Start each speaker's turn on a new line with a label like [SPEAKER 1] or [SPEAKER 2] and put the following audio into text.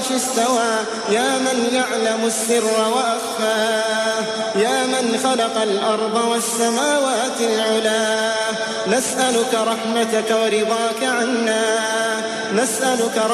[SPEAKER 1] العرش استوى يا من يعلم السر وأخفى يا من خلق الأرض والسماوات العلا نسألك رحمتك ورضاك عنا نسألك